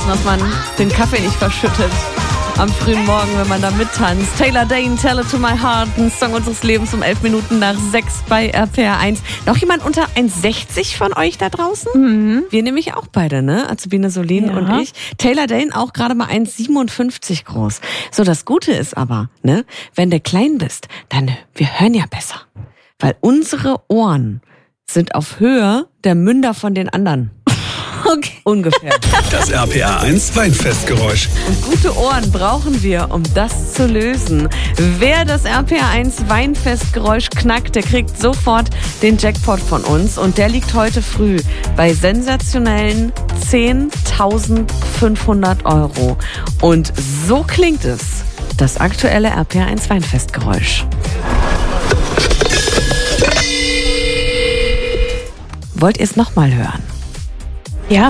aufpassen, dass man den Kaffee nicht verschüttet. Am frühen Morgen, wenn man da mittanzt. Taylor Dayne, Tell It To My Heart, ein Song unseres Lebens um 11 Minuten nach 6 bei RPR 1. Noch jemand unter 1,60 von euch da draußen? Mhm. Wir nämlich auch beide, ne? Azubine Solin und ich. Taylor Dayne auch gerade mal 1,57 groß. So, das Gute ist aber, ne? Wenn du klein bist, dann, wir hören ja besser. Weil unsere Ohren sind auf Höhe der Münder von den anderen. Okay. Ungefähr. Das RPR 1 Weinfestgeräusch. Und gute Ohren brauchen wir, um das zu lösen. Wer das RPR 1 Weinfestgeräusch knackt, der kriegt sofort den Jackpot von uns. Und der liegt heute früh bei sensationellen 10.500 €. Und so klingt es, das aktuelle RPR 1 Weinfestgeräusch. Wollt ihr es nochmal hören? Ja.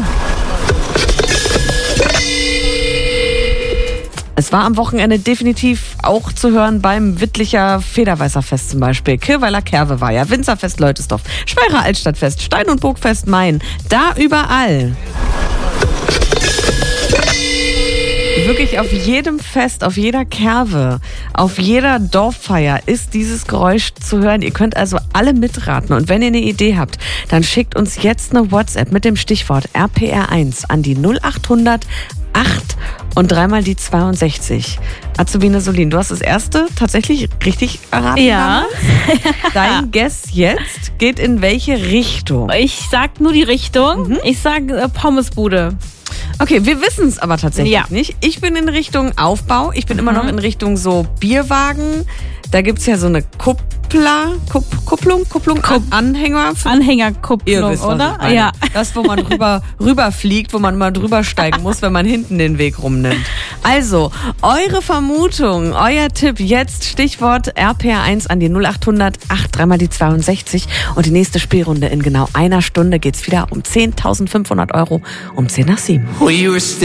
Es war am Wochenende definitiv auch zu hören beim Wittlicher Federweißerfest zum Beispiel. Kirweiler Kerwe war ja, Winzerfest Leutesdorf, Speyerer Altstadtfest, Stein- und Burgfest Main. Da überall. Wirklich auf jedem Fest, auf jeder Kerwe, auf jeder Dorffeier ist dieses Geräusch zu hören. Ihr könnt also alle mitraten. Und wenn ihr eine Idee habt, dann schickt uns jetzt eine WhatsApp mit dem Stichwort RPR1 an die 0800 8 und dreimal die 62. Azubine Solin, du hast das erste tatsächlich richtig erraten. Ja. Dein Guess jetzt geht in welche Richtung? Ich sag nur die Richtung. Ich sag Pommesbude. Okay, wir wissen es aber tatsächlich nicht. Ich bin in Richtung Aufbau. Ich bin immer noch in Richtung so Bierwagen. Da gibt's ja so eine Kupplung, Anhängerkupplung, Ihr wisst, oder? Ja. Das, wo man rüberfliegt, wo man mal drüber steigen muss, wenn man hinten den Weg rumnimmt. Also, eure Vermutung, euer Tipp jetzt, Stichwort RPR1 an die 0800 8 dreimal die 62. Und die nächste Spielrunde in genau einer Stunde geht's wieder um 10.500 € um 10 nach 7.